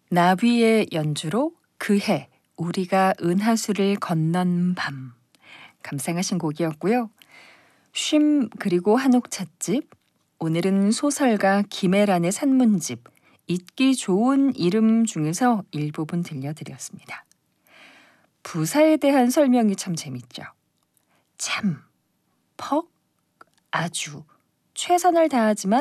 나비의 연주로 그해 우리가 은하수를 건넌 밤 감상하신 곡이었고요. 쉼 그리고 한옥 찻집, 오늘은 소설가 김애란의 산문집 잊기 좋은 이름 중에서 일부분 들려드렸습니다. 부사에 대한 설명이 참 재밌죠. 참, 퍽, 아주, 최선을 다하지만